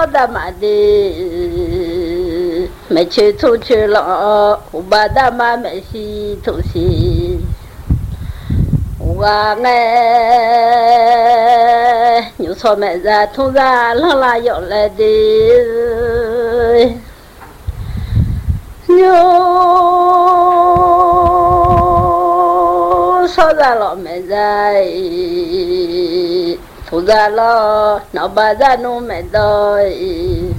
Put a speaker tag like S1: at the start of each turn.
S1: đã mà đi mẹ chơi thu chơi lọ bà đã mà mẹ si thu si và nghe nhiều số mẹ già thu ra là dọn lại đi nhiều số ra lọ mẹ già thu ra lo nó bà ra nu mẹ đôi